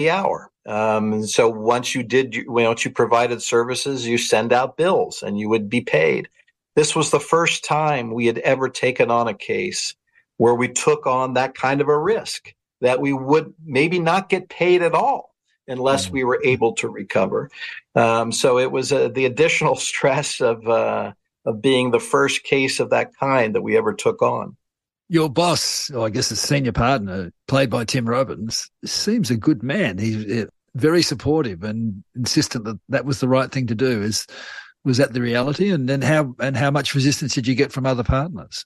the hour. So once you provided services, you send out bills and you would be paid. This was the first time we had ever taken on a case where we took on that kind of a risk, that we would maybe not get paid at all unless we were able to recover. So it was the additional stress of being the first case of that kind that we ever took on. Your boss, or I guess a senior partner, played by Tim Robbins, seems a good man. He's very supportive and insistent that that was the right thing to do. Was that the reality? And then how much resistance did you get from other partners?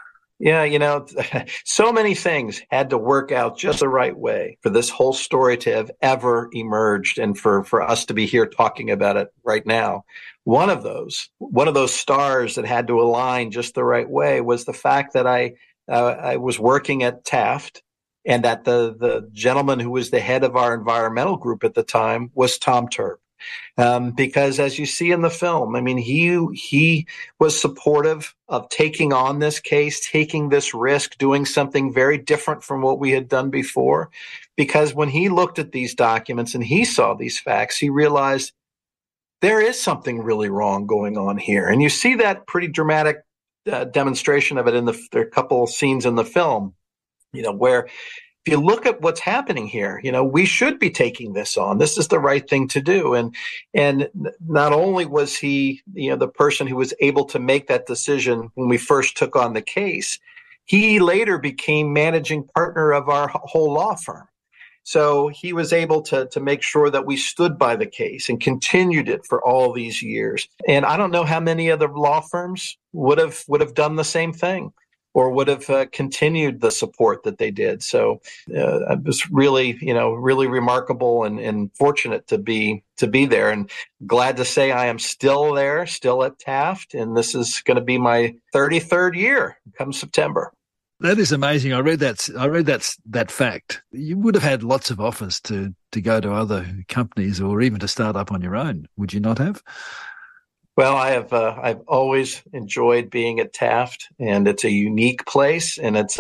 Yeah, so many things had to work out just the right way for this whole story to have ever emerged and for us to be here talking about it right now. One of those stars that had to align just the right way was the fact that I was working at Taft, and that the gentleman who was the head of our environmental group at the time was Tom Turp. Because as you see in the film, I mean, he was supportive of taking on this case, taking this risk, doing something very different from what we had done before. Because when he looked at these documents and he saw these facts, he realized there is something really wrong going on here. And you see that pretty dramatic demonstration of it there are a couple of scenes in the film, where if you look at what's happening here, we should be taking this on. This is the right thing to do. And not only was he, the person who was able to make that decision when we first took on the case, he later became managing partner of our whole law firm. So he was able to make sure that we stood by the case and continued it for all these years. And I don't know how many other law firms would have done the same thing, or would have continued the support that they did. So it was really, really remarkable and fortunate to be there, and glad to say I am still there, still at Taft, and this is going to be my 33rd year come September. That is amazing. I read that fact. You would have had lots of offers to go to other companies or even to start up on your own. Would you not have? Well, I've always enjoyed being at Taft, and it's a unique place, and it's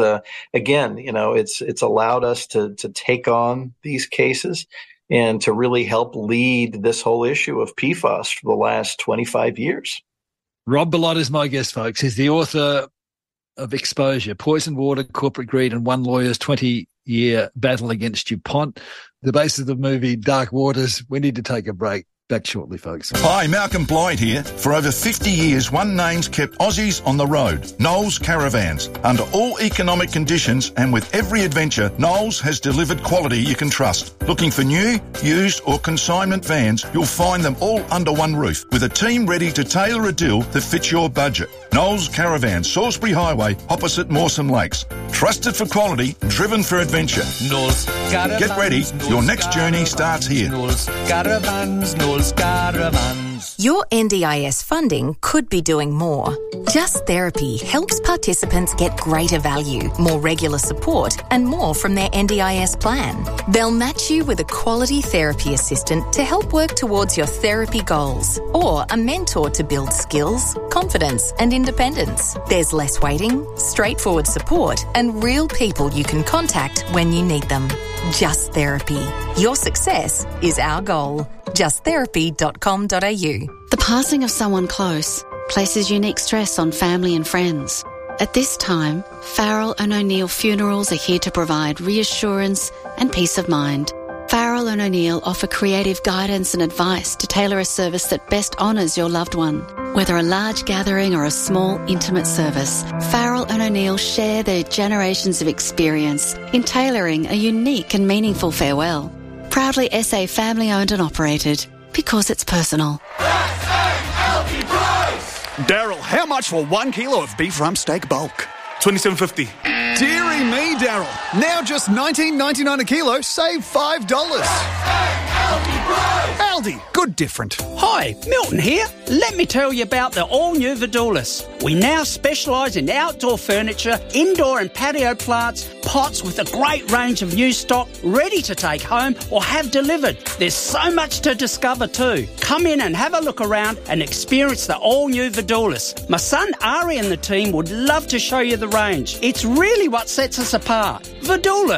it's allowed us to take on these cases and to really help lead this whole issue of PFAS for the last 25 years. Rob Bilott is my guest, folks. He's the author of Exposure, Poisoned Water, Corporate Greed, and One Lawyer's 20-year battle against DuPont. The basis of the movie Dark Waters. We need to take a break. Back shortly, folks. Hi, Malcolm Blythe here. For over 50 years, one name's kept Aussies on the road, Knowles Caravans. Under all economic conditions and with every adventure, Knowles has delivered quality you can trust. Looking for new, used or consignment vans, you'll find them all under one roof with a team ready to tailor a deal that fits your budget. Knowles Caravans, Salisbury Highway, opposite Mawson Lakes. Trusted for quality, driven for adventure. Knowles Caravans. Get ready, your next journey starts here. Knowles Caravans, Knowles Caravans. Your NDIS funding could be doing more. Just Therapy helps participants get greater value, more regular support, and more from their NDIS plan. They'll match you with a quality therapy assistant to help work towards your therapy goals, or a mentor to build skills, confidence, and independence. There's less waiting, straightforward support, and real people you can contact when you need them. Just Therapy. Your success is our goal. justtherapy.com.au. The passing of someone close places unique stress on family and friends. At this time, Farrell and O'Neill Funerals are here to provide reassurance and peace of mind. Farrell and O'Neill offer creative guidance and advice to tailor a service that best honours your loved one. Whether a large gathering or a small, intimate service, Farrell and O'Neill share their generations of experience in tailoring a unique and meaningful farewell. Proudly SA family-owned and operated, because it's personal. Daryl, how much for 1 kilo of beef rump steak bulk? $27.50. Deary me, Daryl. Now just $19.99 a kilo, save $5. Aldi, good different. Hi, Milton here. Let me tell you about the all-new Vidulis. We now specialise in outdoor furniture, indoor and patio plants, pots with a great range of new stock ready to take home or have delivered. There's so much to discover too. Come in and have a look around and experience the all-new Vidulis. My son Ari and the team would love to show you the range. It's really what sets us apart. Vidulis,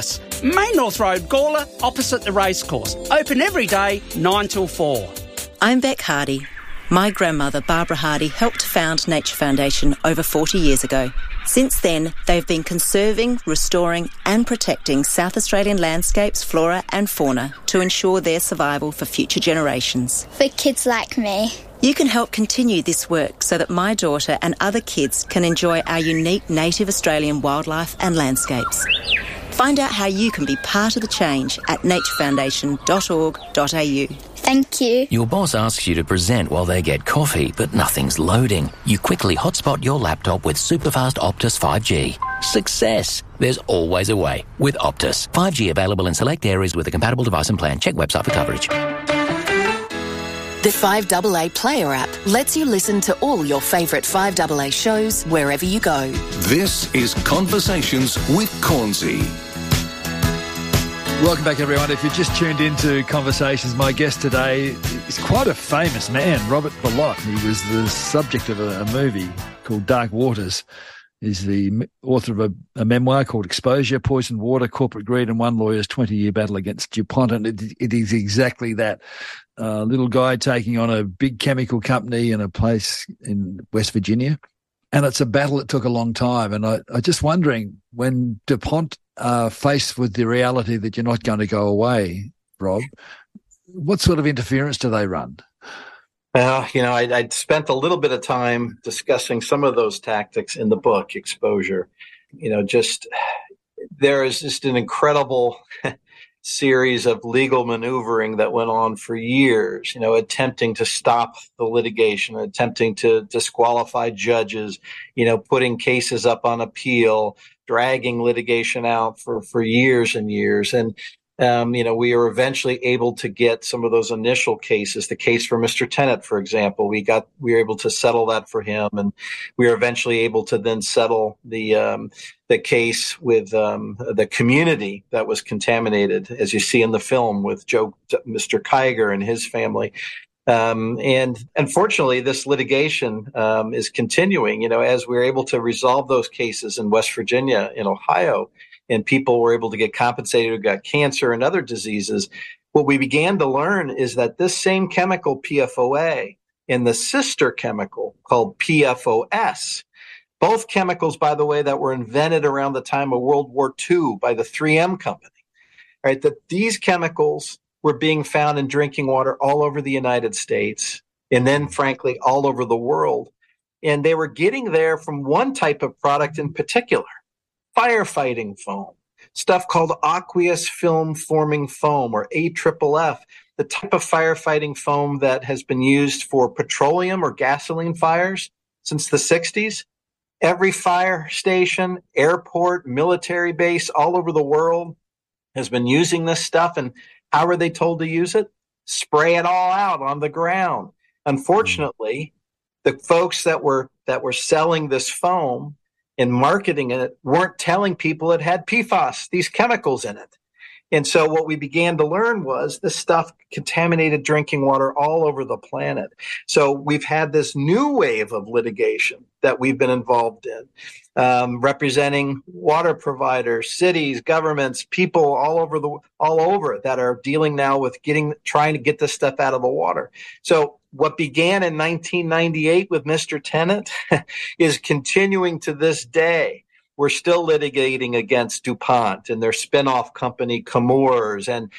Main North Road, Gawler, opposite the racecourse. Open every day, 9 till 4. I'm Beck Hardy. My grandmother, Barbara Hardy, helped found Nature Foundation over 40 years ago. Since then, they've been conserving, restoring and protecting South Australian landscapes, flora and fauna to ensure their survival for future generations. For kids like me. You can help continue this work so that my daughter and other kids can enjoy our unique native Australian wildlife and landscapes. Find out how you can be part of the change at naturefoundation.org.au. Thank you. Your boss asks you to present while they get coffee, but nothing's loading. You quickly hotspot your laptop with superfast Optus 5G. Success! There's always a way with Optus. 5G available in select areas with a compatible device and plan. Check website for coverage. The 5AA Player app lets you listen to all your favourite 5AA shows wherever you go. This is Conversations with Cornsey. Welcome back, everyone. If you've just tuned into Conversations, my guest today is quite a famous man, Robert Bilott. He was the subject of a movie called Dark Waters. He's the author of a memoir called Exposure, Poisoned Water, Corporate Greed and One Lawyer's 20-Year Battle Against DuPont. And it is exactly that. Little guy taking on a big chemical company in a place in West Virginia. And it's a battle that took a long time. And I just wondering, when DuPont are faced with the reality that you're not going to go away, Rob, what sort of interference do they run? Well, I'd spent a little bit of time discussing some of those tactics in the book, Exposure. There is just an incredible series of legal maneuvering that went on for years, attempting to stop the litigation, attempting to disqualify judges, putting cases up on appeal, dragging litigation out for years and years. And we were eventually able to get some of those initial cases. The case for Mr. Tennant, for example, we were able to settle that for him, and we were eventually able to then settle the case with the community that was contaminated, as you see in the film, with Mr. Kiger and his family. And unfortunately, this litigation is continuing. As we were able to resolve those cases in West Virginia, in Ohio, and people were able to get compensated who got cancer and other diseases, what we began to learn is that this same chemical, PFOA, and the sister chemical called PFOS, both chemicals, by the way, that were invented around the time of World War II by the 3M company, right? That these chemicals were being found in drinking water all over the United States, and then, frankly, all over the world. And they were getting there from one type of product in particular, firefighting foam, stuff called aqueous film forming foam, or AFFF, the type of firefighting foam that has been used for petroleum or gasoline fires since the 60s. Every fire station, airport, military base all over the world has been using this stuff. And how are they told to use it? Spray it all out on the ground. Unfortunately, the folks that were selling this foam and marketing it weren't telling people it had PFAS, these chemicals in it. And so what we began to learn was this stuff contaminated drinking water all over the planet. So we've had this new wave of litigation that we've been involved in, representing water providers, cities, governments, people all over that are dealing now with trying to get this stuff out of the water. So what began in 1998 with Mr. Tennant is continuing to this day. We're still litigating against DuPont and their spinoff company Chemours and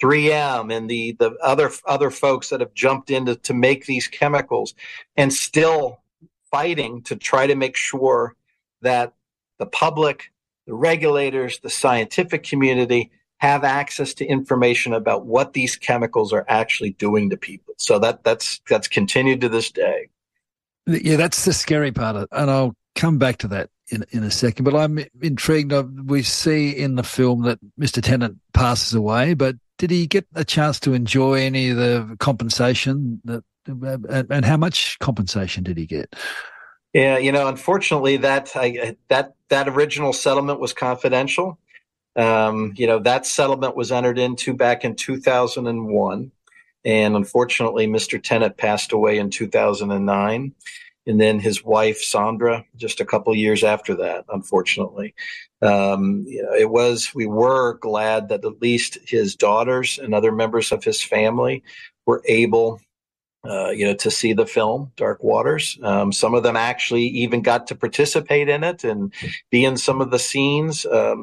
3M and the other folks that have jumped in to make these chemicals, and still fighting to try to make sure that the public, the regulators, the scientific community have access to information about what these chemicals are actually doing to people. So that's continued to this day. Yeah, that's the scary part, and I'll come back to that in a second. But I'm intrigued. We see in the film that Mr. Tennant passes away, but did he get a chance to enjoy any of the compensation and how much compensation did he get? Yeah, unfortunately, that original settlement was confidential. That settlement was entered into back in 2001. And unfortunately, Mr. Tennant passed away in 2009. and then his wife, Sandra, just a couple of years after that, unfortunately. We were glad that at least his daughters and other members of his family were able to see the film Dark Waters. Some of them actually even got to participate in it and be in some of the scenes.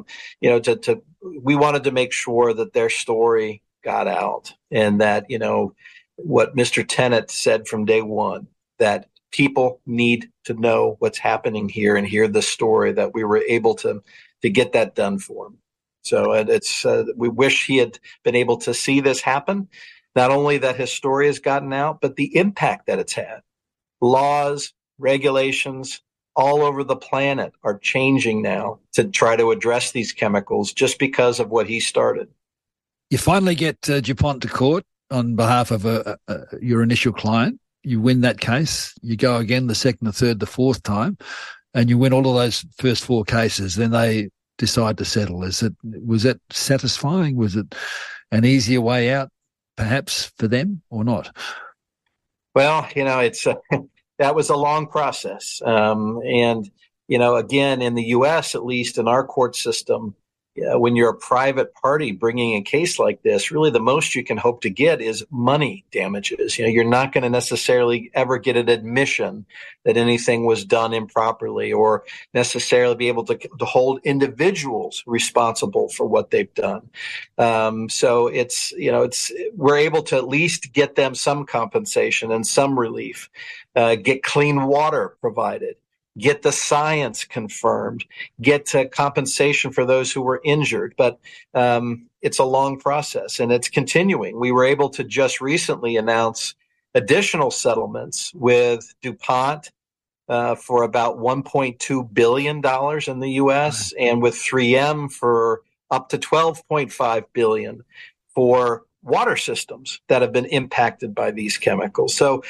We wanted to make sure that their story got out, and that, what Mr. Tennant said from day one, that people need to know what's happening here and hear the story, that we were able to get that done for him. So we wish he had been able to see this happen. Not only that his story has gotten out, but the impact that it's had. Laws, regulations all over the planet are changing now to try to address these chemicals just because of what he started. You finally get DuPont to court on behalf of your initial client. You win that case. You go again the second, the third, the fourth time, and you win all of those first four cases. Then they decide to settle. Was that satisfying? Was it an easier way out, perhaps, for them, or not? Well, that was a long process. Again, in the U.S., at least in our court system, when you're a private party bringing a case like this, really the most you can hope to get is money damages. You're not going to necessarily ever get an admission that anything was done improperly, or necessarily be able to hold individuals responsible for what they've done. So we're able to at least get them some compensation and some relief, get clean water provided, get the science confirmed, get compensation for those who were injured. But it's a long process, and it's continuing. We were able to just recently announce additional settlements with DuPont for about $1.2 billion in the U.S., and with 3M for up to $12.5 billion for water systems that have been impacted by these chemicals. So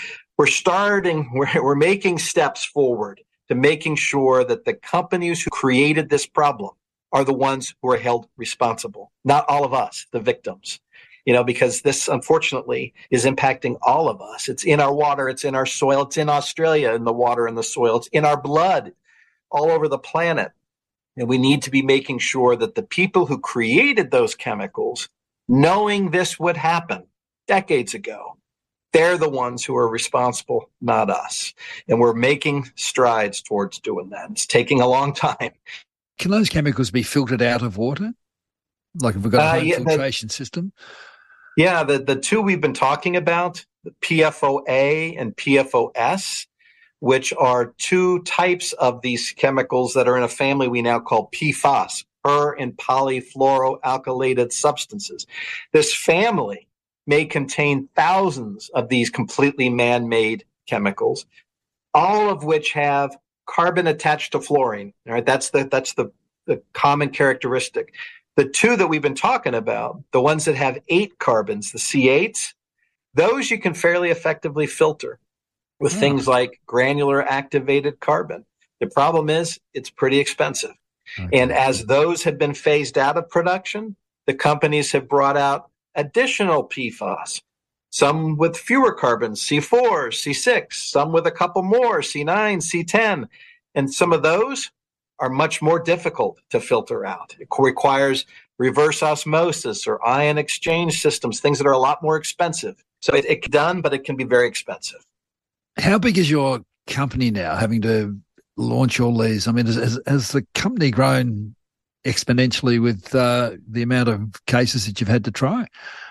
we're making steps forward to making sure that the companies who created this problem are the ones who are held responsible, not all of us, the victims. Because this, unfortunately, is impacting all of us. It's in our water, it's in our soil, it's in Australia, in the water and the soil, it's in our blood, all over the planet. And we need to be making sure that the people who created those chemicals, knowing this would happen decades ago, they're the ones who are responsible, not us. And we're making strides towards doing that. It's taking a long time. Can those chemicals be filtered out of water? Like if we've got a home filtration system? Yeah, the two we've been talking about, the PFOA and PFOS, which are two types of these chemicals that are in a family we now call PFAS, per and polyfluoroalkylated substances. This family may contain thousands of these completely man-made chemicals, all of which have carbon attached to fluorine. All right, that's the common characteristic. The two that we've been talking about, the ones that have 8 carbons, the C8s, those you can fairly effectively filter with things like granular activated carbon. The problem is it's pretty expensive. Okay. And as those have been phased out of production, the companies have brought out additional PFAS, some with fewer carbons, C4, C6, some with a couple more, C9, C10. And some of those are much more difficult to filter out. It requires reverse osmosis or ion exchange systems, things that are a lot more expensive. So it can be done, but it can be very expensive. How big is your company now, having to launch all these? I mean, has the company grown exponentially with the amount of cases that you've had to try?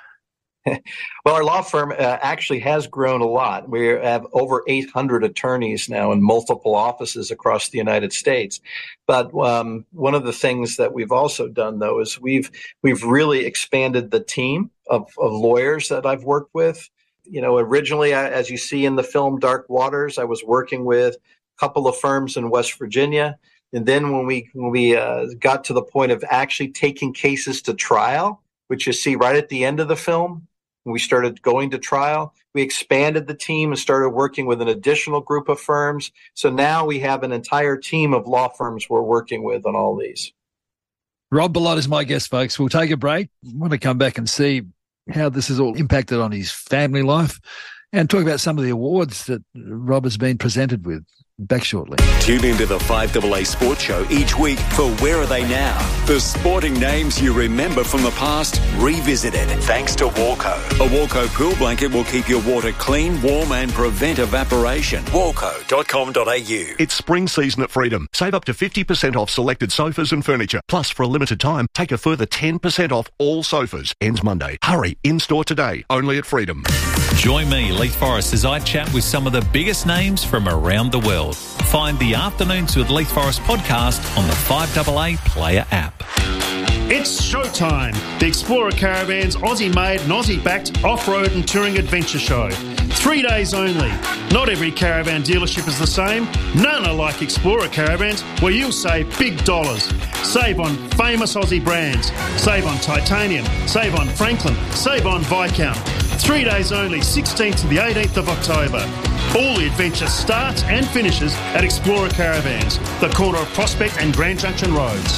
Well, our law firm actually has grown a lot. We have over 800 attorneys now in multiple offices across the United States. But one of the things that we've also done, though, is we've really expanded the team of lawyers that I've worked with. Originally, as you see in the film Dark Waters, I was working with a couple of firms in West Virginia. And then when we got to the point of actually taking cases to trial, which you see right at the end of the film, when we started going to trial, we expanded the team and started working with an additional group of firms. So now we have an entire team of law firms we're working with on all these. Rob Bellott is my guest, folks. We'll take a break. I want to come back and see how this has all impacted on his family life and talk about some of the awards that Rob has been presented with. Back shortly. Tune into the 5AA Sports Show each week for Where Are They Now? The sporting names you remember from the past, revisited thanks to Walco. A Walco pool blanket will keep your water clean, warm and prevent evaporation. Walco.com.au. It's spring season at Freedom. Save up to 50% off selected sofas and furniture. Plus, for a limited time, take a further 10% off all sofas. Ends Monday. Hurry, in-store today, only at Freedom. Join me, Leith Forrest, as I chat with some of the biggest names from around the world. Find the Afternoons with Leith Forrest podcast on the 5AA Player app. It's showtime. The Explorer Caravans Aussie-made and Aussie-backed off-road and touring adventure show. 3 days only. Not every caravan dealership is the same. None are like Explorer Caravans, where you'll save big dollars. Save on famous Aussie brands. Save on Titanium. Save on Franklin. Save on Viscount. 3 days only, 16th to the 18th of October. All the adventure starts and finishes at Explorer Caravans, the corner of Prospect and Grand Junction Roads.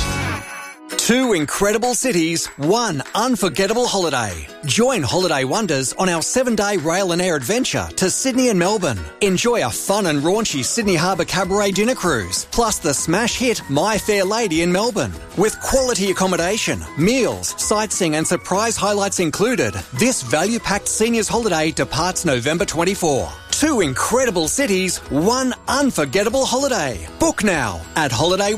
2 incredible cities, 1 unforgettable holiday. Join Holiday Wonders on our 7-day rail and air adventure to Sydney and Melbourne. Enjoy a fun and raunchy Sydney Harbour Cabaret dinner cruise, plus the smash hit My Fair Lady in Melbourne. With quality accommodation, meals, sightseeing and surprise highlights included, this value-packed seniors holiday departs November 24. 2 incredible cities, 1 unforgettable holiday. Book now at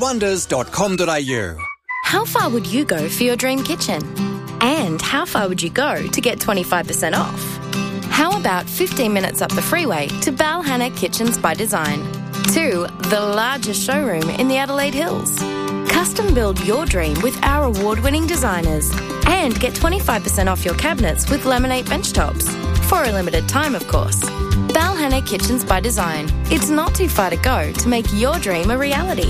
holidaywonders.com.au. How far would you go for your dream kitchen? And how far would you go to get 25% off? How about 15 minutes up the freeway to Balhanna Kitchens by Design? 2, the largest showroom in the Adelaide Hills. Custom build your dream with our award-winning designers. And get 25% off your cabinets with laminate bench tops. For a limited time, of course. Balhanna Kitchens by Design. It's not too far to go to make your dream a reality.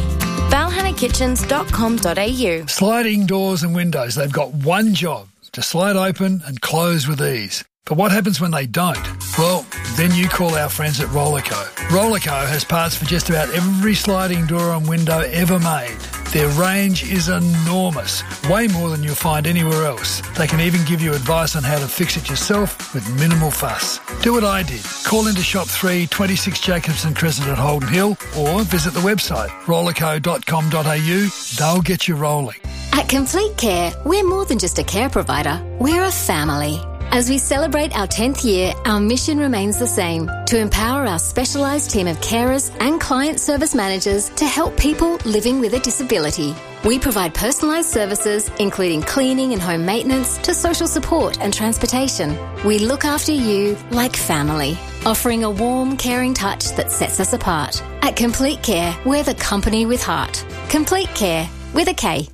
balhannakitchens.com.au. Sliding doors and windows, they've got one job, to slide open and close with ease. But what happens when they don't? Well, then you call our friends at Rollerco. Rollerco has parts for just about every sliding door and window ever made. Their range is enormous, way more than you'll find anywhere else. They can even give you advice on how to fix it yourself with minimal fuss. Do what I did. Call into Shop 3, 26 Jacobson Crescent at Holden Hill, or visit the website rollerco.com.au. They'll get you rolling. At Complete Care, we're more than just a care provider. We're a family. As we celebrate our 10th year, our mission remains the same, to empower our specialised team of carers and client service managers to help people living with a disability. We provide personalised services, including cleaning and home maintenance, to social support and transportation. We look after you like family, offering a warm, caring touch that sets us apart. At Complete Care, we're the company with heart. Complete Care, with a K.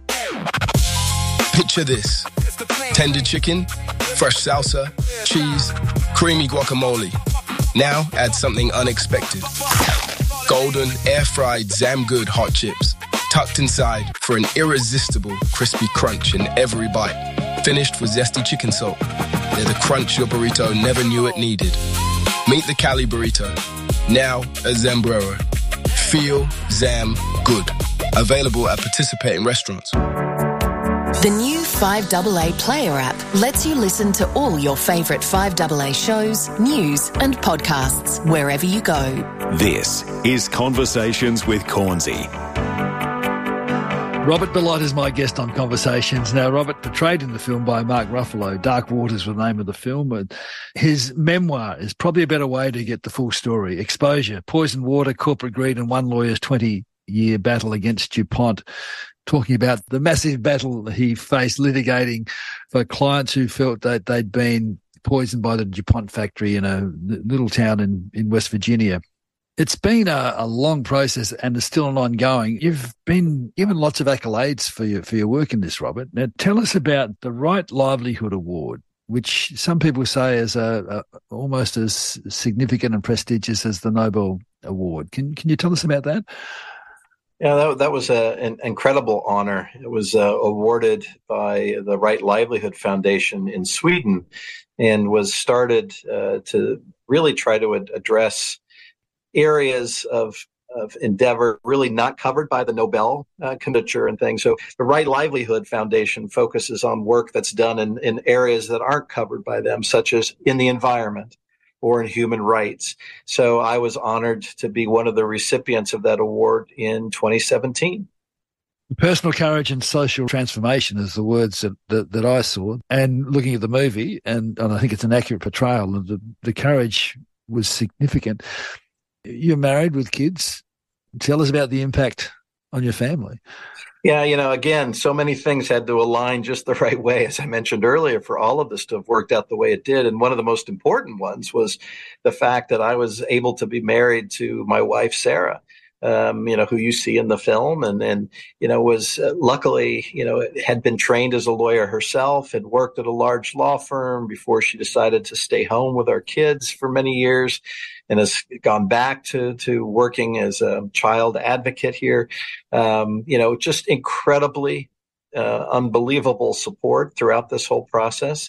Picture this. Tender chicken, fresh salsa, cheese, creamy guacamole. Now add something unexpected. Golden, air-fried Zamgood hot chips, tucked inside for an irresistible crispy crunch in every bite. Finished with zesty chicken salt. They're the crunch your burrito never knew it needed. Meet the Cali Burrito, now at Zambrero. Feel Zam good. Available at participating restaurants. The new 5AA Player app lets you listen to all your favourite 5AA shows, news and podcasts wherever you go. This is Conversations with Cornsey. Robert Belot is my guest on Conversations. Now, Robert, portrayed in the film by Mark Ruffalo, Dark Waters was the name of the film, but his memoir is probably a better way to get the full story. Exposure, poisoned water, corporate greed and one lawyer's 20-year battle against DuPont. Talking about the massive battle he faced litigating for clients who felt that they'd been poisoned by the DuPont factory in a little town in West Virginia. It's been a long process and it's still an ongoing. You've been given lots of accolades for your work in this, Robert. Now, tell us about the Right Livelihood Award, which some people say is almost as significant and prestigious as the Nobel Award. Can you tell us about that? Yeah, that was an incredible honor. It was awarded by the Right Livelihood Foundation in Sweden and was started to really try to address areas of endeavor really not covered by the Nobel candidature and things. So the Right Livelihood Foundation focuses on work that's done in areas that aren't covered by them, such as in the environment or in human rights. So I was honored to be one of the recipients of that award in 2017. Personal courage and social transformation is the words that I saw. And looking at the movie, and I think it's an accurate portrayal of the courage was significant. You're married with kids. Tell us about the impact on your family. Yeah, again, so many things had to align just the right way, as I mentioned earlier, for all of this to have worked out the way it did. And one of the most important ones was the fact that I was able to be married to my wife, Sarah, who you see in the film, and was luckily, had been trained as a lawyer herself, had worked at a large law firm before she decided to stay home with our kids for many years, and has gone back to working as a child advocate here. Just incredibly unbelievable support throughout this whole process.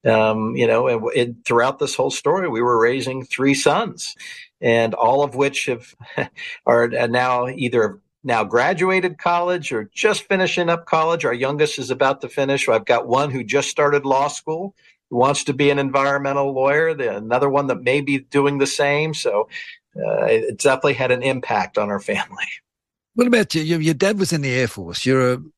And throughout this whole story, we were raising 3 sons, and all of which are now either graduated college or just finishing up college. Our youngest is about to finish. I've got one who just started law school, who wants to be an environmental lawyer. Another one that may be doing the same. So it definitely had an impact on our family. What about you? Your dad was in the Air Force. And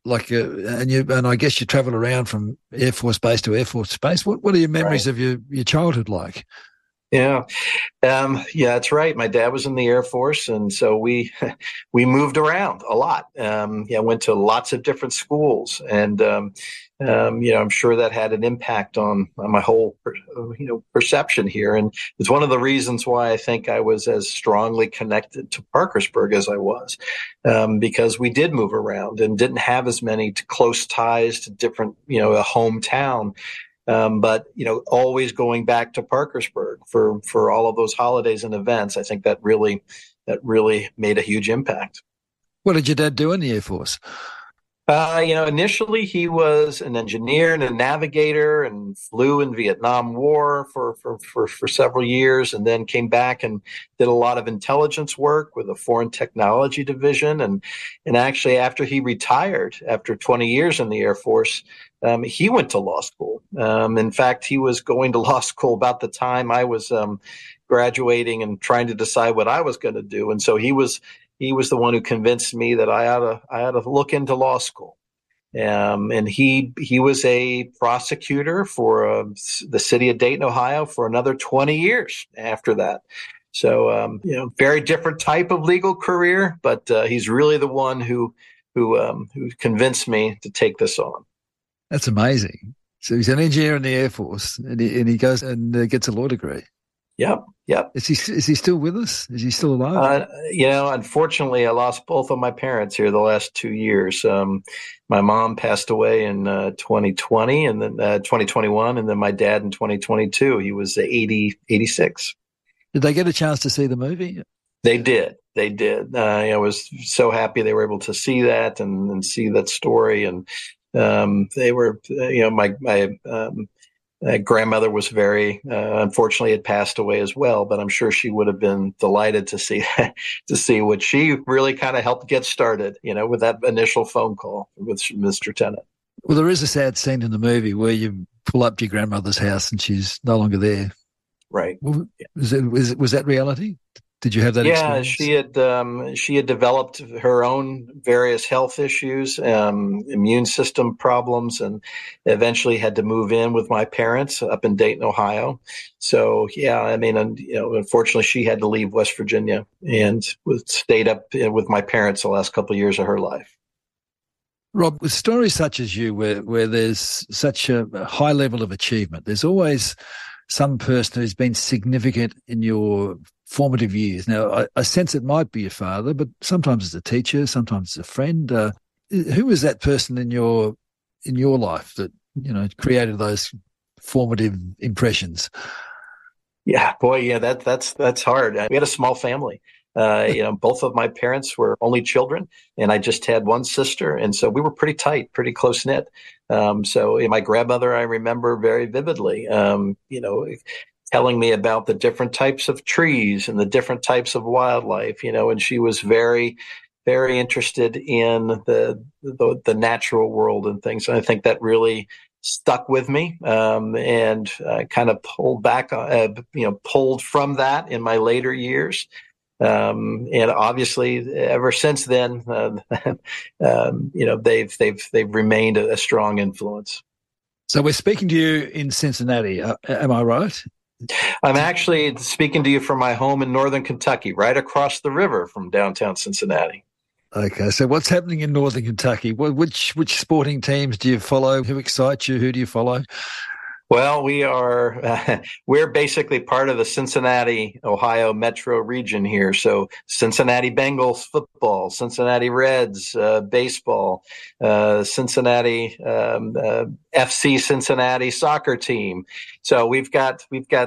I guess you travel around from Air Force Base to Air Force Base. What are your memories of your childhood like? Yeah. That's right. My dad was in the Air Force, and so we moved around a lot. Went to lots of different schools, and I'm sure that had an impact on my whole perception here. And it's one of the reasons why I think I was as strongly connected to Parkersburg as I was, because we did move around and didn't have as many close ties to different, a hometown. But always going back to Parkersburg for all of those holidays and events. I think that really made a huge impact. What did your dad do in the Air Force? Initially he was an engineer and a navigator, and flew in Vietnam War for several years, and then came back and did a lot of intelligence work with the Foreign Technology Division. And actually, after he retired, after 20 years in the Air Force, he went to law school. In fact, he was going to law school about the time I was graduating and trying to decide what I was going to do. And so he was the one who convinced me that I ought to look into law school. And he was a prosecutor for the city of Dayton, Ohio, for another 20 years after that. So, very different type of legal career, but he's really the one who convinced me to take this on. That's amazing. So he's an engineer in the Air Force, and he goes and gets a law degree. Yep. Is he still with us? Is he still alive? Unfortunately, I lost both of my parents here the last 2 years. My mom passed away in 2020, and then 2021, and then my dad in 2022. He was 86. Did they get a chance to see the movie? They did. I was so happy they were able to see that and see that story. And they were, my grandmother was very, unfortunately had passed away as well, but I'm sure she would have been delighted to see what she really kind of helped get started, with that initial phone call with Mr. Tennant. Well, there is a sad scene in the movie where you pull up to your grandmother's house and she's no longer there. Right. Well, was that reality? Did you have that experience? Yeah, she had developed her own various health issues, immune system problems, and eventually had to move in with my parents up in Dayton, Ohio. So, unfortunately, she had to leave West Virginia and stayed up with my parents the last couple of years of her life. Rob, with stories such as you, where there's such a high level of achievement, there's always some person who's been significant in your formative years. Now, I sense it might be your father, but sometimes it's a teacher, sometimes it's a friend. Who was that person in your life that created those formative impressions? Yeah, boy, that's hard. We had a small family. Both of my parents were only children, and I just had one sister, and so we were pretty tight, pretty close knit. So my grandmother, I remember very vividly. Telling me about the different types of trees and the different types of wildlife, and she was very, very interested in the natural world and things. And I think that really stuck with me, and kind of pulled back, pulled from that in my later years. And obviously, ever since then, they've remained a strong influence. So we're speaking to you in Cincinnati. Am I right? I'm actually speaking to you from my home in northern Kentucky, right across the river from downtown Cincinnati. Okay, so what's happening in northern Kentucky? Which sporting teams do you follow? Who excites you? Who do you follow? Well, we're basically part of the Cincinnati, Ohio metro region here. So Cincinnati Bengals football, Cincinnati Reds baseball, Cincinnati FC Cincinnati soccer team. So we've got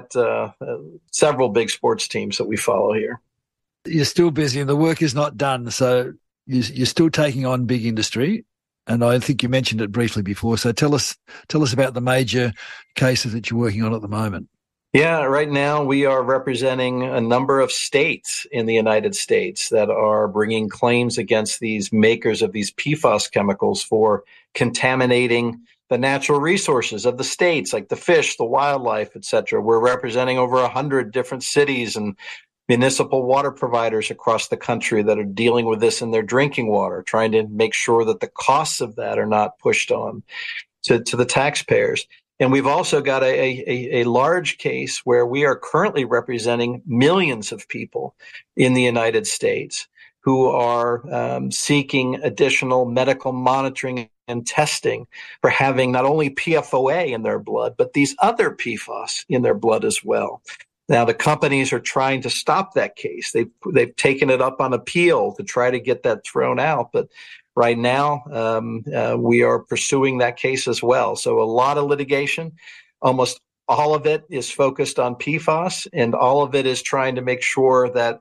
several big sports teams that we follow here. You're still busy and the work is not done. So you're still taking on big industry. And I think you mentioned it briefly before. So tell us about the major cases that you're working on at the moment. Yeah, right now we are representing a number of states in the United States that are bringing claims against these makers of these PFAS chemicals for contaminating the natural resources of the states, like the fish, the wildlife, et cetera. We're representing over 100 different cities and municipal water providers across the country that are dealing with this in their drinking water, trying to make sure that the costs of that are not pushed on to the taxpayers. And we've also got a large case where we are currently representing millions of people in the United States who are seeking additional medical monitoring and testing for having not only PFOA in their blood, but these other PFAS in their blood as well. Now, the companies are trying to stop that case. They've taken it up on appeal to try to get that thrown out. But right now, we are pursuing that case as well. So a lot of litigation. Almost all of it is focused on PFAS, and all of it is trying to make sure that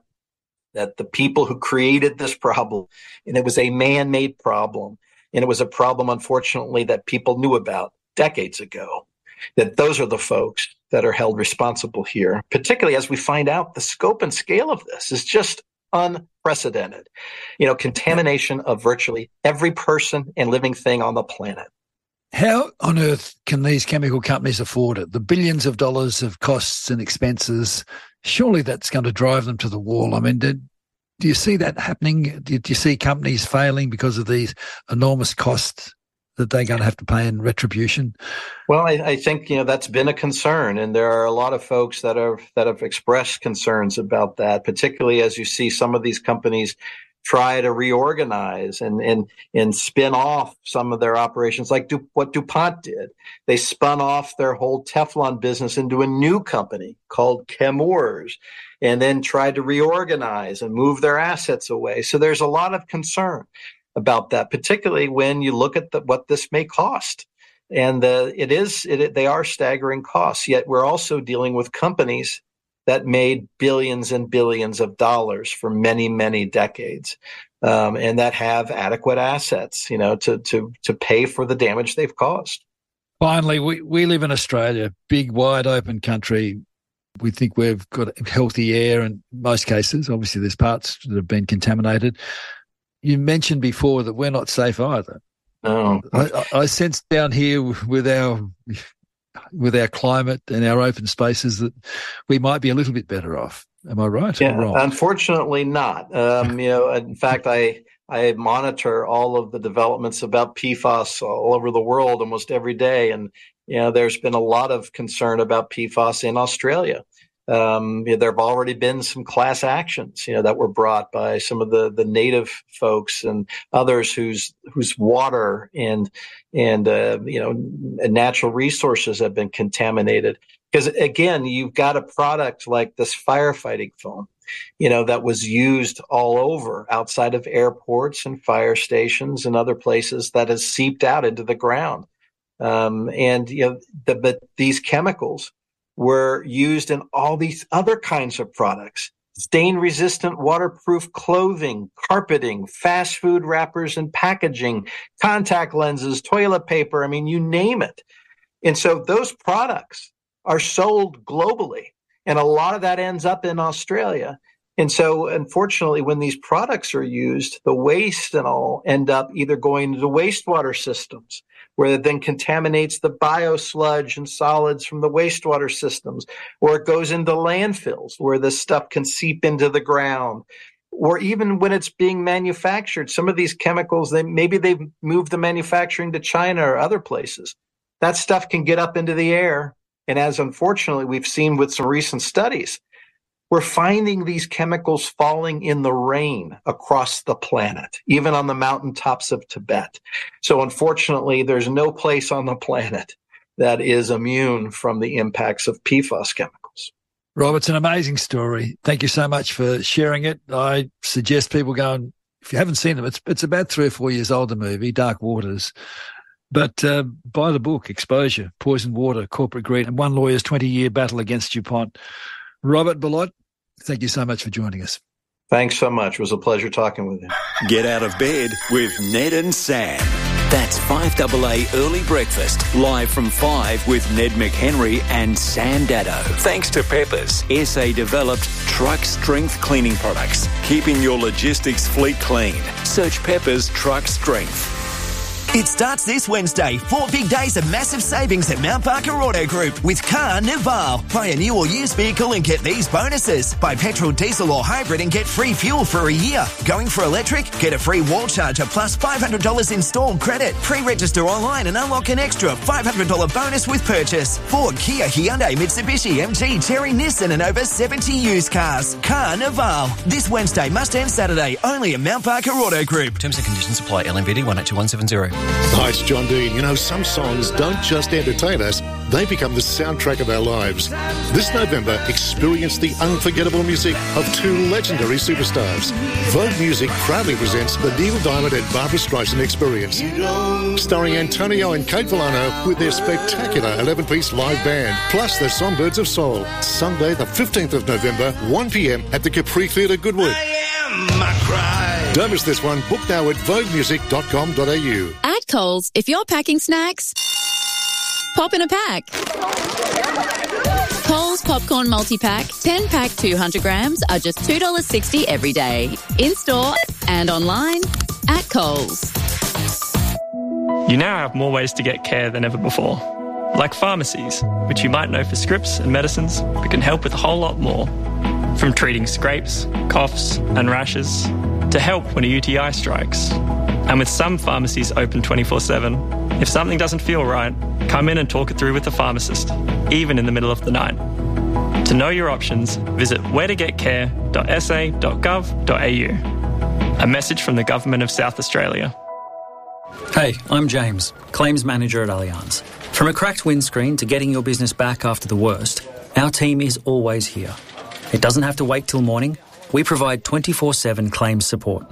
the people who created this problem, and it was a man-made problem, and it was a problem, unfortunately, that people knew about decades ago, that those are the folks that are held responsible here, particularly as we find out the scope and scale of this is just unprecedented. Contamination of virtually every person and living thing on the planet. How on earth can these chemical companies afford it? The billions of dollars of costs and expenses, surely that's going to drive them to the wall. I mean, do you see that happening? Do you see companies failing because of these enormous costs that they're going to have to pay in retribution? Well, I think that's been a concern, and there are a lot of folks that have expressed concerns about that, particularly as you see some of these companies try to reorganize and spin off some of their operations, like what DuPont did. They spun off their whole Teflon business into a new company called Chemours, and then tried to reorganize and move their assets away. So there's a lot of concern about that, particularly when you look at what this may cost. And they are staggering costs, yet we're also dealing with companies that made billions and billions of dollars for many, many decades, and that have adequate assets, to pay for the damage they've caused. Finally, we live in Australia, big, wide open country. We think we've got healthy air in most cases. Obviously, there's parts that have been contaminated. You mentioned before that we're not safe either. No. I sense down here with our climate and our open spaces that we might be a little bit better off. Am I right or wrong? Unfortunately not. In fact, I monitor all of the developments about PFAS all over the world almost every day. And, there's been a lot of concern about PFAS in Australia. There have already been some class actions, that were brought by some of the native folks and others whose water and natural resources have been contaminated. Because again, you've got a product like this firefighting foam, that was used all over outside of airports and fire stations and other places that has seeped out into the ground. But these chemicals were used in all these other kinds of products: stain-resistant waterproof clothing, carpeting, fast food wrappers and packaging, contact lenses, toilet paper. I mean, you name it. And so those products are sold globally, and a lot of that ends up in Australia. And so, unfortunately, when these products are used, the waste and all end up either going into wastewater systems, where it then contaminates the biosludge and solids from the wastewater systems, or it goes into landfills, where this stuff can seep into the ground. Or even when it's being manufactured, some of these chemicals, maybe they've moved the manufacturing to China or other places. That stuff can get up into the air. And as unfortunately we've seen with some recent studies, we're finding these chemicals falling in the rain across the planet, even on the mountaintops of Tibet. So unfortunately, there's no place on the planet that is immune from the impacts of PFAS chemicals. Rob, it's an amazing story. Thank you so much for sharing it. I suggest people go and, if you haven't seen them, it's about 3 or 4 years old, the movie, Dark Waters. But buy the book, Exposure, Poison Water, Corporate Greed, and One Lawyer's 20-Year Battle Against DuPont. Robert Belot, thank you so much for joining us. Thanks so much. It was a pleasure talking with you. Get out of bed with Ned and Sam. That's 5AA Early Breakfast, live from 5 with Ned McHenry and Sam Dado. Thanks to Peppers, SA-developed truck strength cleaning products, keeping your logistics fleet clean. Search Peppers Truck Strength. It starts this Wednesday. 4 big days of massive savings at Mount Barker Auto Group with Carnival. Buy a new or used vehicle and get these bonuses. Buy petrol, diesel or hybrid and get free fuel for a year. Going for electric? Get a free wall charger plus $500 installed credit. Pre-register online and unlock an extra $500 bonus with purchase. Ford, Kia, Hyundai, Mitsubishi, MG, Chery, Nissan and over 70 used cars. Carnival. This Wednesday, must end Saturday. Only at Mount Barker Auto Group. Terms and conditions apply. LMVD 182170. Hi, it's John Dean. You know, some songs don't just entertain us, they become the soundtrack of our lives. This November, experience the unforgettable music of 2 legendary superstars. Vogue Music proudly presents the Neil Diamond and Barbra Streisand Experience, starring Antonio and Kate Villano with their spectacular 11-piece live band, plus the Songbirds of Soul. Sunday, the 15th of November, 1 p.m. at the Capri Theatre, Goodwood. Don't miss this one. Book now at voguemusic.com.au. At Coles, if you're packing snacks, pop in a pack. Coles Popcorn Multi-Pack, 10-pack 200 grams are just $2.60 every day. In-store and online at Coles. You now have more ways to get care than ever before. Like pharmacies, which you might know for scripts and medicines, but can help with a whole lot more. From treating scrapes, coughs and rashes, to help when a UTI strikes. And with some pharmacies open 24/7, if something doesn't feel right, come in and talk it through with the pharmacist, even in the middle of the night. To know your options, visit wheretogetcare.sa.gov.au. A message from the Government of South Australia. Hey, I'm James, Claims Manager at Allianz. From a cracked windscreen to getting your business back after the worst, our team is always here. It doesn't have to wait till morning. We provide 24/7 claims support.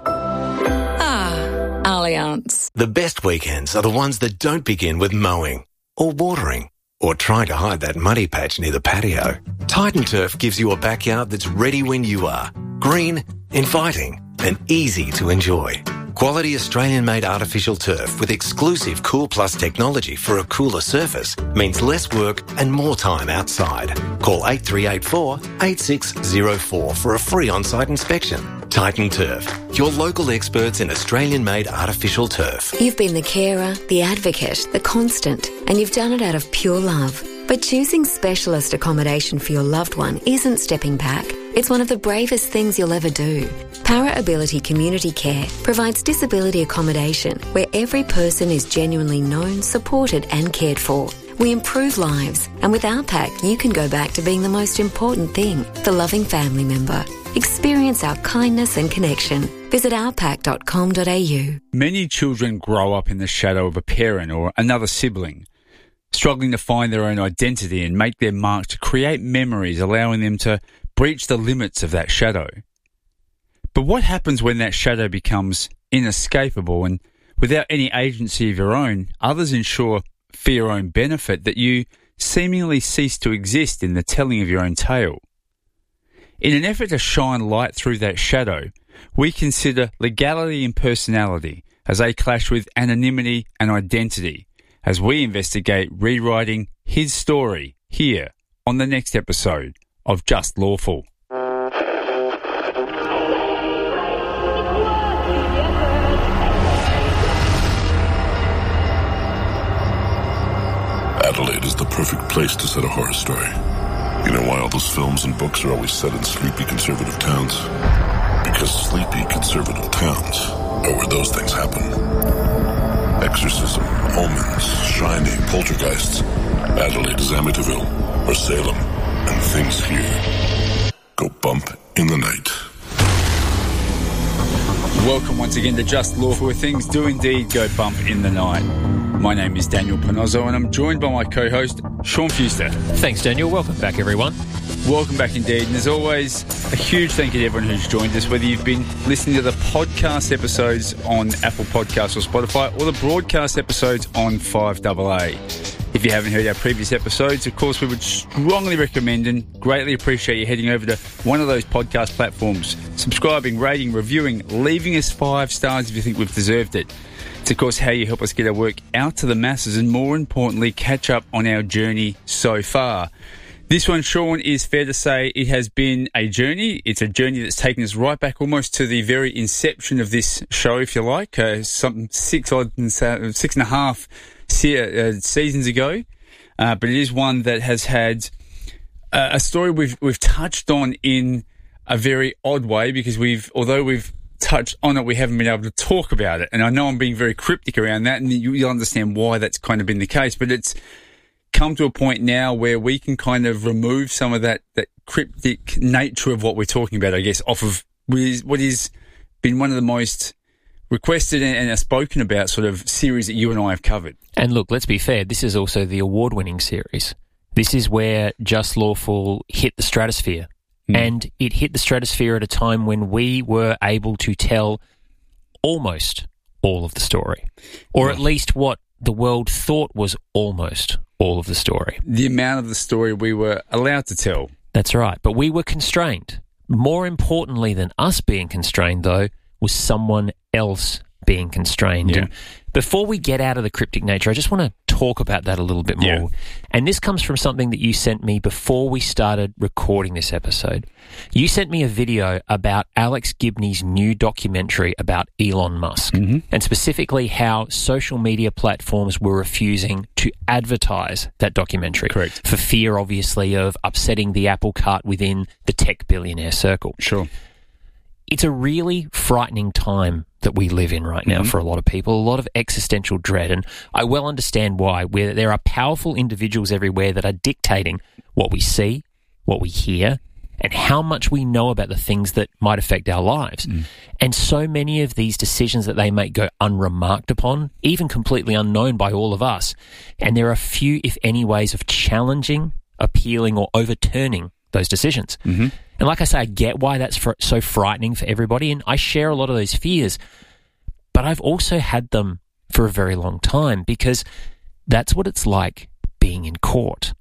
Allianz. The best weekends are the ones that don't begin with mowing or watering or trying to hide that muddy patch near the patio. Titan Turf gives you a backyard that's ready when you are. Green, inviting and easy to enjoy. Quality Australian-made artificial turf with exclusive Cool Plus technology for a cooler surface means less work and more time outside. Call 8384 8604 for a free on-site inspection. Titan Turf, your local experts in Australian-made artificial turf. You've been the carer, the advocate, the constant, and you've done it out of pure love. But choosing specialist accommodation for your loved one isn't stepping back. It's one of the bravest things you'll ever do. Para Ability Community Care provides disability accommodation where every person is genuinely known, supported and cared for. We improve lives, and with our pack you can go back to being the most important thing, the loving family member. Experience our kindness and connection. Visit ourpack.com.au. Many children grow up in the shadow of a parent or another sibling, struggling to find their own identity and make their mark to create memories, allowing them to breach the limits of that shadow. But what happens when that shadow becomes inescapable and without any agency of your own, others ensure for your own benefit that you seemingly cease to exist in the telling of your own tale? In an effort to shine light through that shadow, we consider legality and personality as they clash with anonymity and identity as we investigate rewriting his story here on the next episode of Just Lawful. Adelaide is the perfect place to set a horror story. You know why all those films and books are always set in sleepy conservative towns? Because sleepy conservative towns are where those things happen. Exorcism, omens, shining, poltergeists. Adelaide is Amityville or Salem, and things here go bump in the night. Welcome once again to Just Lawful, where things do indeed go bump in the night. My name is Daniel Panozzo, and I'm joined by my co-host, Sean Fuster. Thanks, Daniel. Welcome back, everyone. Welcome back indeed. And as always, a huge thank you to everyone who's joined us, whether you've been listening to the podcast episodes on Apple Podcasts or Spotify, or the broadcast episodes on 5AA. If you haven't heard our previous episodes, of course, we would strongly recommend and greatly appreciate you heading over to one of those podcast platforms, subscribing, rating, reviewing, leaving us 5 stars if you think we've deserved it. It's, of course, how you help us get our work out to the masses and, more importantly, catch up on our journey so far. This one, Sean, is fair to say it has been a journey. It's a journey that's taken us right back almost to the very inception of this show, if you like, some 6.5 seasons ago. But it is one that has had a story we've touched on in a very odd way, because although we've touched on it, we haven't been able to talk about it. And I know I'm being very cryptic around that, and you'll understand why that's kind of been the case. But it's come to a point now where we can kind of remove some of that cryptic nature of what we're talking about, I guess, off of what has been one of the most requested and spoken about sort of series that you and I have covered. And look, let's be fair, this is also the award-winning series. This is where Just Lawful hit the stratosphere. And it hit the stratosphere at a time when we were able to tell almost all of the story. Or at least what the world thought was almost all of the story. The amount of the story we were allowed to tell. That's right. But we were constrained. More importantly than us being constrained, though, was someone else being constrained. Yeah. And before we get out of the cryptic nature, I just want to talk about that a little bit more. Yeah. And this comes from something that you sent me before we started recording this episode. You sent me a video about Alex Gibney's new documentary about Elon Musk, and specifically how social media platforms were refusing to advertise that documentary. Correct. For fear, obviously, of upsetting the apple cart within the tech billionaire circle. Sure. It's a really frightening time that we live in right now for a lot of people, a lot of existential dread, and I well understand why, where there are powerful individuals everywhere that are dictating what we see, what we hear, and how much we know about the things that might affect our lives. And so many of these decisions that they make go unremarked upon, even completely unknown by all of us, and there are few, if any, ways of challenging, appealing, or overturning those decisions. And like I say, I get why that's so frightening for everybody, and I share a lot of those fears, but I've also had them for a very long time, because that's what it's like being in court.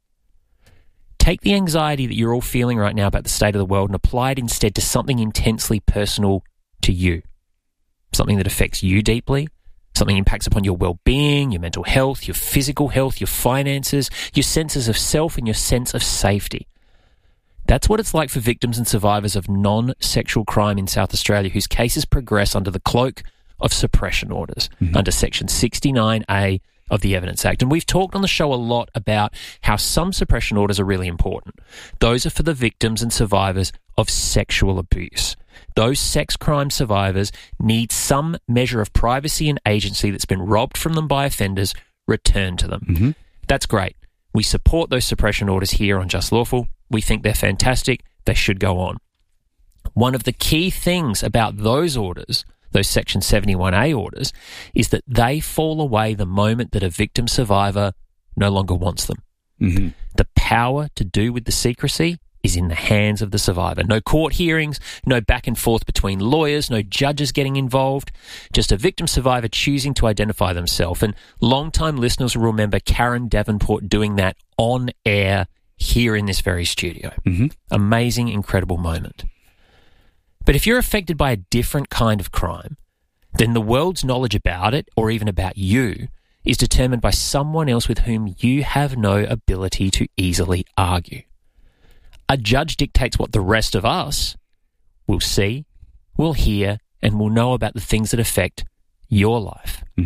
Take the anxiety that you're all feeling right now about the state of the world and apply it instead to something intensely personal to you, something that affects you deeply, something that impacts upon your well-being, your mental health, your physical health, your finances, your senses of self, and your sense of safety. That's what it's like for victims and survivors of non-sexual crime in South Australia whose cases progress under the cloak of suppression orders under Section 69A of the Evidence Act. And we've talked on the show a lot about how some suppression orders are really important. Those are for the victims and survivors of sexual abuse. Those sex crime survivors need some measure of privacy and agency that's been robbed from them by offenders returned to them. That's great. We support those suppression orders here on Just Lawful. We think they're fantastic. They should go on. One of the key things about those orders, those Section 71A orders, is that they fall away the moment that a victim survivor no longer wants them. The power to do with the secrecy is in the hands of the survivor. No court hearings, no back and forth between lawyers, no judges getting involved, just a victim survivor choosing to identify themselves. And long-time listeners will remember Karen Davenport doing that on air here in this very studio. Amazing, incredible moment. But if you're affected by a different kind of crime, then the world's knowledge about it, or even about you, is determined by someone else with whom you have no ability to easily argue. A judge dictates what the rest of us will see, will hear, and will know about the things that affect your life.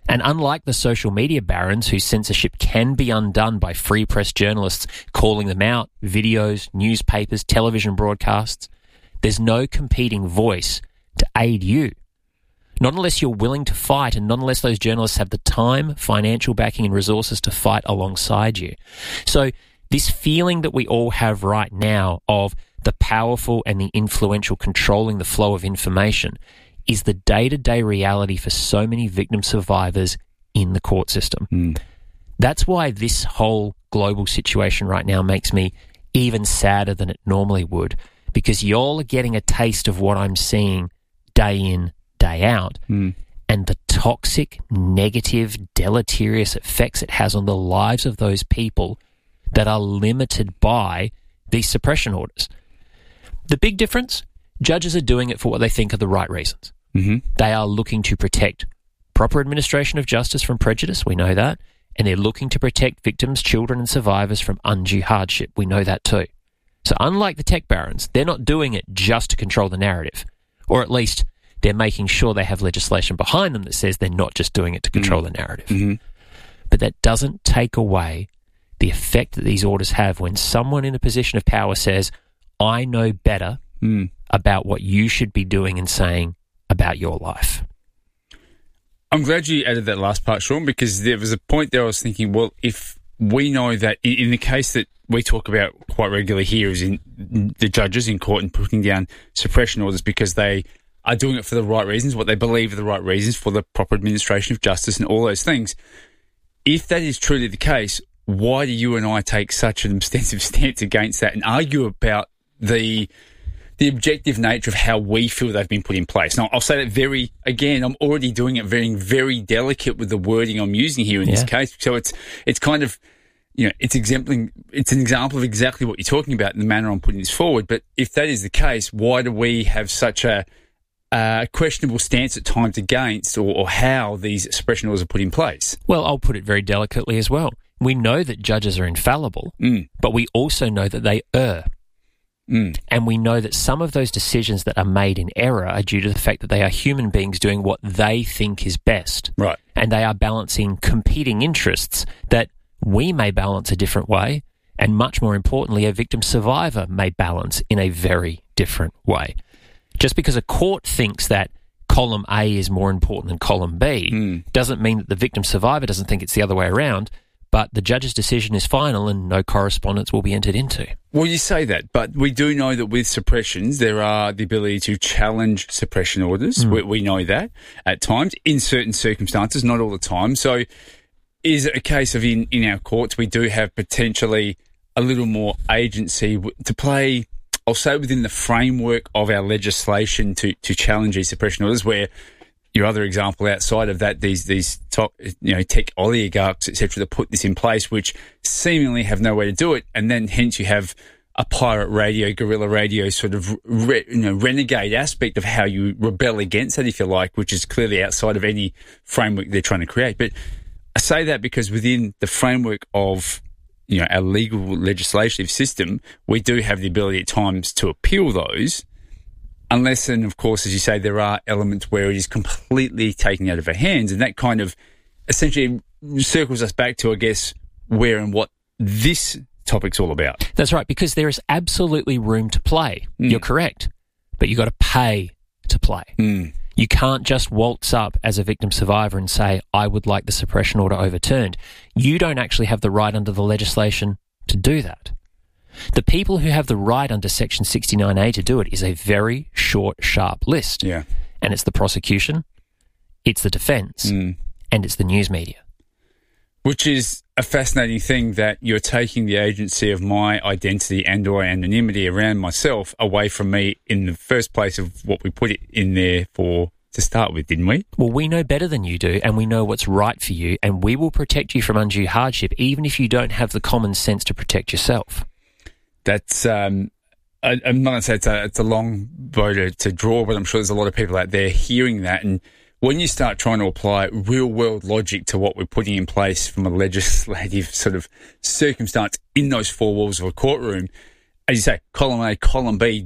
And unlike the social media barons whose censorship can be undone by free press journalists calling them out, videos, newspapers, television broadcasts, there's no competing voice to aid you. Not unless you're willing to fight, and not unless those journalists have the time, financial backing and resources to fight alongside you. So this feeling that we all have right now of the powerful and the influential controlling the flow of information is the day-to-day reality for so many victim survivors in the court system. That's why this whole global situation right now makes me even sadder than it normally would, because y'all are getting a taste of what I'm seeing day in, day out, and the toxic, negative, deleterious effects it has on the lives of those people that are limited by these suppression orders. The big difference? Judges are doing it for what they think are the right reasons. They are looking to protect proper administration of justice from prejudice, we know that, and they're looking to protect victims, children and survivors from undue hardship, we know that too. So unlike the tech barons, they're not doing it just to control the narrative, or at least they're making sure they have legislation behind them that says they're not just doing it to control the narrative. But that doesn't take away the effect that these orders have when someone in a position of power says, I know better about what you should be doing and saying about your life. I'm glad you added that last part, Sean, because there was a point there I was thinking, well, if we know that in the case that we talk about quite regularly here is in the judges in court and putting down suppression orders because they are doing it for the right reasons, what they believe are the right reasons for the proper administration of justice and all those things. If that is truly the case, why do you and I take such an extensive stance against that and argue about the objective nature of how we feel they've been put in place? Now, I'll say that I'm already doing it very, very delicate with the wording I'm using here in this case. So it's kind of, it's an example of exactly what you're talking about in the manner I'm putting this forward. But if that is the case, why do we have such a questionable stance at times against or how these suppression orders are put in place? Well, I'll put it very delicately as well. We know that judges are infallible, but we also know that they err. And we know that some of those decisions that are made in error are due to the fact that they are human beings doing what they think is best. Right. And they are balancing competing interests that we may balance a different way, and much more importantly, a victim survivor may balance in a very different way. Just because a court thinks that column A is more important than column B doesn't mean that the victim survivor doesn't think it's the other way around. But the judge's decision is final and no correspondence will be entered into. Well, you say that, but we do know that with suppressions, there are the ability to challenge suppression orders. We know that at times, in certain circumstances, not all the time. So is it a case of in our courts, we do have potentially a little more agency to play, I'll say, within the framework of our legislation to challenge these suppression orders, where your other example outside of that, these top, tech oligarchs, etc., that put this in place, which seemingly have no way to do it, and then hence you have a pirate radio, guerrilla radio sort of renegade aspect of how you rebel against that, if you like, which is clearly outside of any framework they're trying to create. But I say that because within the framework of our legal legislative system, we do have the ability at times to appeal those. Unless, and of course, as you say, there are elements where it is completely taken out of our hands, and that kind of essentially circles us back to, I guess, where and what this topic's all about. That's right, because there is absolutely room to play. You're correct, but you've got to pay to play. You can't just waltz up as a victim survivor and say, I would like the suppression order overturned. You don't actually have the right under the legislation to do that. The people who have the right under Section 69A to do it is a very short, sharp list. Yeah. And it's the prosecution, it's the defence, and it's the news media. Which is a fascinating thing, that you're taking the agency of my identity and or anonymity around myself away from me in the first place of what we put it in there for to start with, didn't we? Well, we know better than you do, and we know what's right for you, and we will protect you from undue hardship, even if you don't have the common sense to protect yourself. That's, I'm not going to say it's a long bow to draw, but I'm sure there's a lot of people out there hearing that. And when you start trying to apply real world logic to what we're putting in place from a legislative sort of circumstance in those four walls of a courtroom, as you say, column A, column B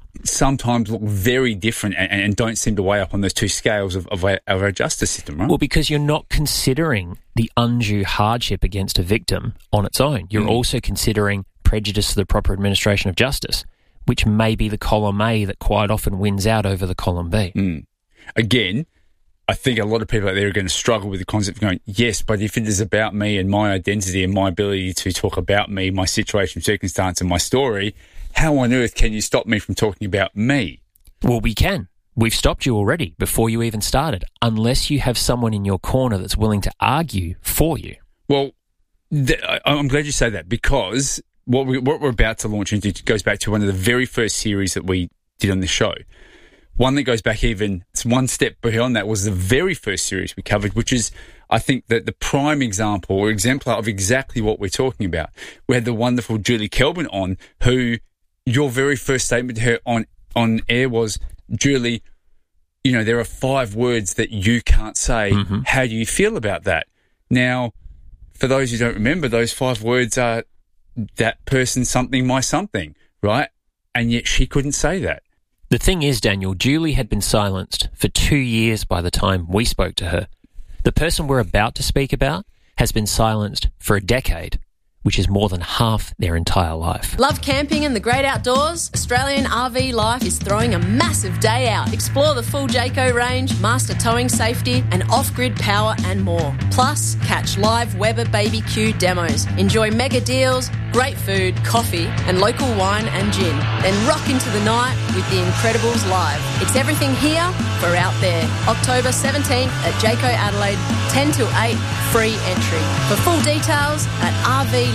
sometimes look very different and don't seem to weigh up on those two scales of our justice system, right? Well, because you're not considering the undue hardship against a victim on its own. You're also considering prejudice to the proper administration of justice, which may be the column A that quite often wins out over the column B. Again, I think a lot of people out there are going to struggle with the concept of going, yes, but if it is about me and my identity and my ability to talk about me, my situation, circumstance and my story, how on earth can you stop me from talking about me? Well, we can. We've stopped you already before you even started, unless you have someone in your corner that's willing to argue for you. Well, I'm glad you say that, because what we're about to launch into goes back to one of the very first series that we did on the show. One that goes back even one step beyond that was the very first series we covered, which is, I think, that the prime example or exemplar of exactly what we're talking about. We had the wonderful Julie Kelvin on, who your very first statement to her on air was, Julie, you know, there are 5 words that you can't say. How do you feel about that? Now, for those who don't remember, those 5 words are that person, something, my something, right? And yet she couldn't say that. The thing is, Daniel, Julie had been silenced for 2 years by the time we spoke to her. The person we're about to speak about has been silenced for a decade, which is more than half their entire life. Love camping and the great outdoors? Australian RV Life is throwing a massive day out. Explore the full Jayco range, master towing safety and off-grid power and more. Plus, catch live Weber BBQ demos. Enjoy mega deals, great food, coffee and local wine and gin. Then rock into the night with The Incredibles live. It's everything here for out there. October 17th at Jayco Adelaide, 10 till 8, free entry. For full details at rvlife.com.au.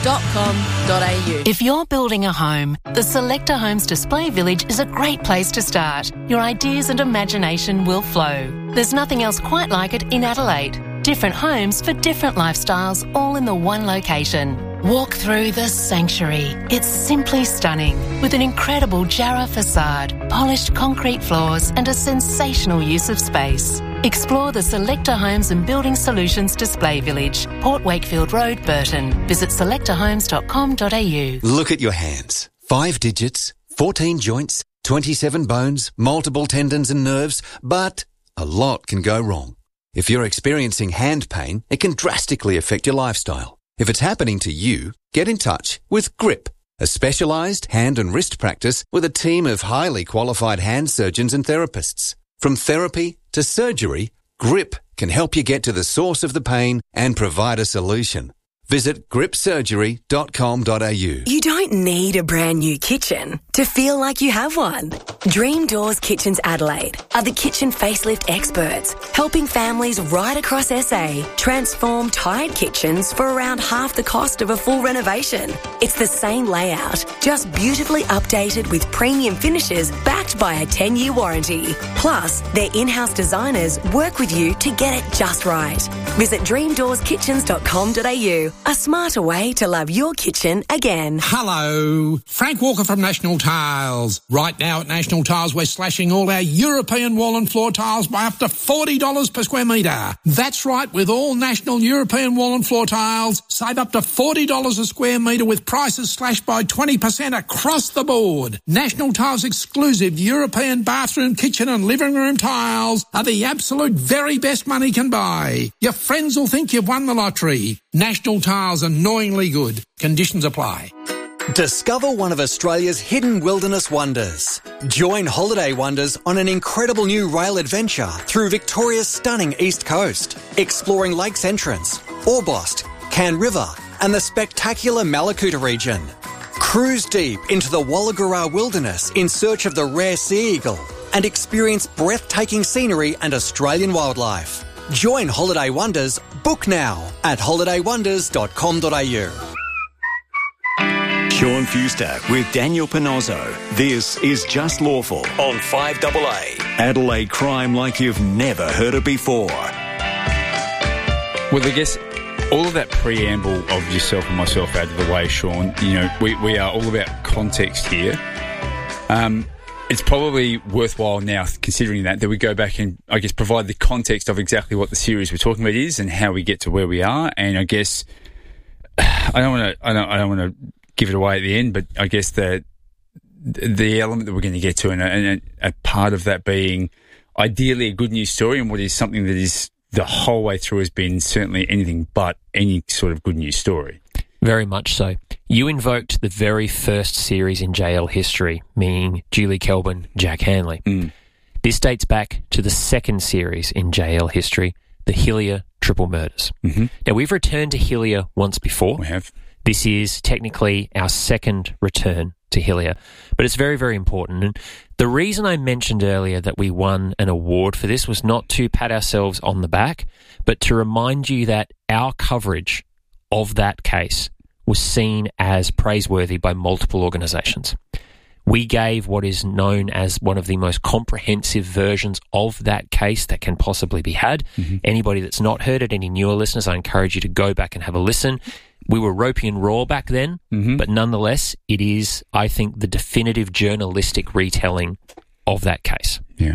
If you're building a home, the Selector Homes Display Village is a great place to start. Your ideas and imagination will flow. There's nothing else quite like it in Adelaide. Different homes for different lifestyles, all in the one location. Walk through the sanctuary. It's simply stunning, with an incredible Jarrah facade, polished concrete floors and a sensational use of space. Explore the Selector Homes and Building Solutions Display Village, Port Wakefield Road, Burton. Visit selectorhomes.com.au. Look at your hands. 5 digits, 14 joints, 27 bones, multiple tendons and nerves, but a lot can go wrong. If you're experiencing hand pain, it can drastically affect your lifestyle. If it's happening to you, get in touch with GRIP, a specialised hand and wrist practice with a team of highly qualified hand surgeons and therapists. From therapy to surgery, GRIP can help you get to the source of the pain and provide a solution. Visit gripsurgery.com.au. You don't need a brand new kitchen to feel like you have one. Dream Doors Kitchens Adelaide are the kitchen facelift experts, helping families right across SA transform tired kitchens for around half the cost of a full renovation. It's the same layout, just beautifully updated with premium finishes backed by a 10-year warranty. Plus, their in-house designers work with you to get it just right. Visit dreamdoorskitchens.com.au. A smarter way to love your kitchen again. Hello, Frank Walker from National Tiles. Right now at National Tiles, we're slashing all our European wall and floor tiles by up to $40 per square metre. That's right, with all National European wall and floor tiles, save up to $40 a square metre with prices slashed by 20% across the board. National Tiles exclusive European bathroom, kitchen and living room tiles are the absolute very best money can buy. Your friends will think you've won the lottery. National Tiles, annoyingly good. Conditions apply. Discover one of Australia's hidden wilderness wonders. Join Holiday Wonders on an incredible new rail adventure through Victoria's stunning east coast, exploring Lakes Entrance, Orbost, Cann River and the spectacular Malakuta region. Cruise deep into the Walagara wilderness in search of the rare sea eagle and experience breathtaking scenery and Australian wildlife. Join Holiday Wonders. Book now at holidaywonders.com.au. Sean Fuster with Daniel Panozzo. This is Just Lawful on 5AA. Adelaide crime like you've never heard it before. Well, I guess all of that preamble of yourself and myself out of the way, Sean, you know, we are all about context here. It's probably worthwhile now, considering that we go back and, I guess, provide the context of exactly what the series we're talking about is and how we get to where we are. And I guess I don't want to give it away at the end, but I guess the the element that we're going to get to, and a part of that being ideally a good news story, and what is something that is the whole way through has been certainly anything but any sort of good news story. Very much so. You invoked the very first series in JL history, meaning Julie Kelvin, Jack Hanley. This dates back to the second series in JL history, the Hillier Triple Murders. Now, we've returned to Hillier once before. We have. This is technically our second return to Hillier, but it's very, very important. And the reason I mentioned earlier that we won an award for this was not to pat ourselves on the back, but to remind you that our coverage of that case was seen as praiseworthy by multiple organisations. We gave what is known as one of the most comprehensive versions of that case that can possibly be had. Anybody that's not heard it, any newer listeners, I encourage you to go back and have a listen. We were ropey and raw back then, but nonetheless, it is, I think, the definitive journalistic retelling of that case. Yeah.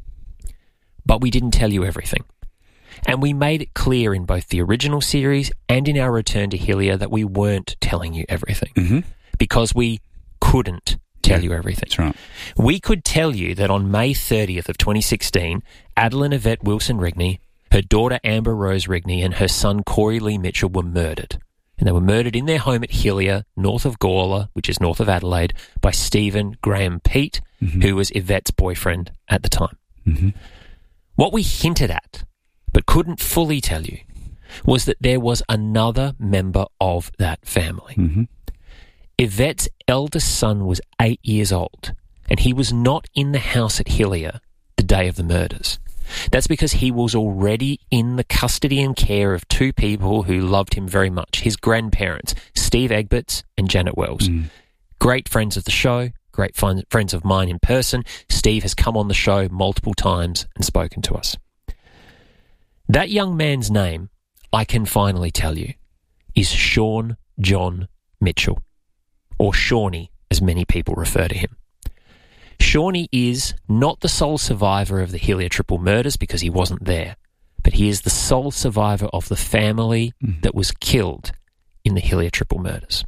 But we didn't tell you everything. And we made it clear in both the original series and in our return to Hillier that we weren't telling you everything because we couldn't tell you everything. That's right. We could tell you that on May 30th of 2016, Adeline Yvette Wilson Rigney, her daughter Amber Rose Rigney, and her son Corey Lee Mitchell were murdered. And they were murdered in their home at Hillier, north of Gawler, which is north of Adelaide, by Stephen Graham Peat, who was Yvette's boyfriend at the time. What we hinted at, but couldn't fully tell you, was that there was another member of that family. Yvette's eldest son was 8 years old, and he was not in the house at Hillier the day of the murders. That's because he was already in the custody and care of two people who loved him very much, his grandparents, Steve Egberts and Janet Wells. Great friends of the show, great friends of mine in person. Steve has come on the show multiple times and spoken to us. That young man's name, I can finally tell you, is Sean John Mitchell, or Shawnee, as many people refer to him. Shawnee is not the sole survivor of the Hillier Triple Murders because he wasn't there, but he is the sole survivor of the family that was killed in the Hillier Triple Murders.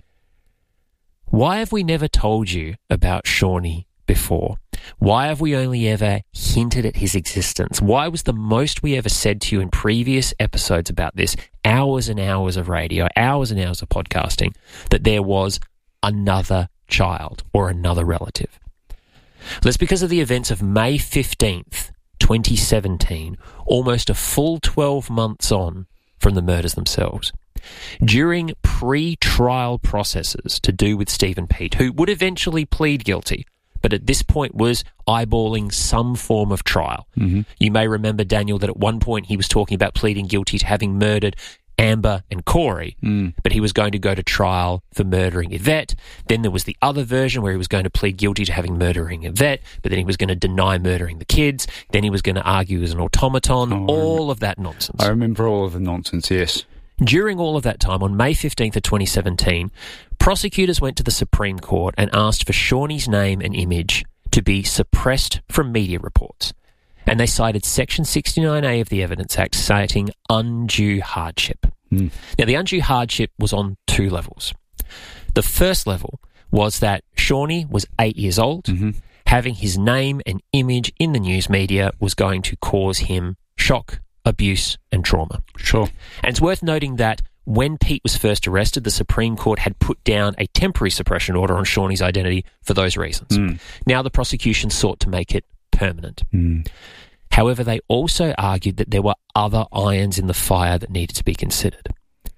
Why have we never told you about Shawnee before? Why have we only ever hinted at his existence? Why was the most we ever said to you in previous episodes about this, hours and hours of radio, hours and hours of podcasting, that there was another child or another relative? That's because of the events of May 15th, 2017, almost a full 12 months on from the murders themselves. During pre-trial processes to do with Stephen Peat, who would eventually plead guilty, but at this point was eyeballing some form of trial. You may remember, Daniel, that at one point he was talking about pleading guilty to having murdered Amber and Corey, but he was going to go to trial for murdering Yvette. Then there was the other version where he was going to plead guilty to having murdering Yvette, but then he was going to deny murdering the kids. Then he was going to argue as an automaton, all of that nonsense. I remember all of the nonsense, yes. During all of that time, on May 15th of 2017, prosecutors went to the Supreme Court and asked for Shawnee's name and image to be suppressed from media reports. And they cited Section 69A of the Evidence Act, citing undue hardship. Now, the undue hardship was on two levels. The first level was that Shawnee was 8 years old. Having his name and image in the news media was going to cause him shock, abuse, and trauma. Sure. And it's worth noting that when Peat was first arrested, the Supreme Court had put down a temporary suppression order on Shawnee's identity for those reasons. Now the prosecution sought to make it permanent. However, they also argued that there were other irons in the fire that needed to be considered.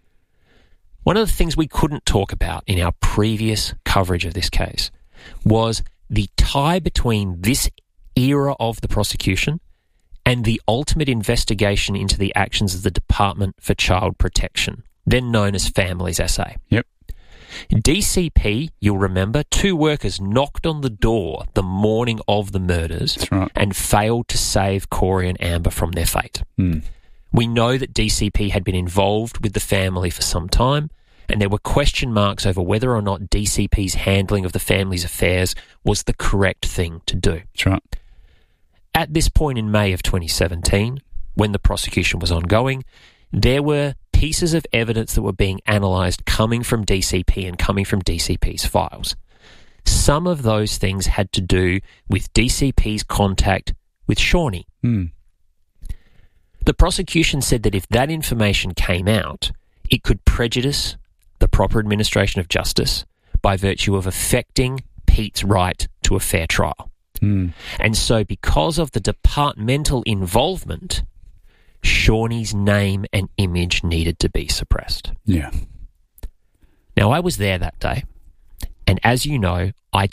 One of the things we couldn't talk about in our previous coverage of this case was the tie between this era of the prosecution and the ultimate investigation into the actions of the Department for Child Protection, then known as Families SA. Yep. DCP, you'll remember, two workers knocked on the door the morning of the murders. That's right. And failed to save Corey and Amber from their fate. We know that DCP had been involved with the family for some time, and there were question marks over whether or not DCP's handling of the family's affairs was the correct thing to do. That's right. At this point in May of 2017, when the prosecution was ongoing, there were pieces of evidence that were being analysed coming from DCP and coming from DCP's files. some of those things had to do with DCP's contact with Shawnee. The prosecution said that if that information came out, it could prejudice the proper administration of justice by virtue of affecting Pete's right to a fair trial. And so because of the departmental involvement, Shawnee's name and image needed to be suppressed. Yeah. Now, I was there that day, and as you know, I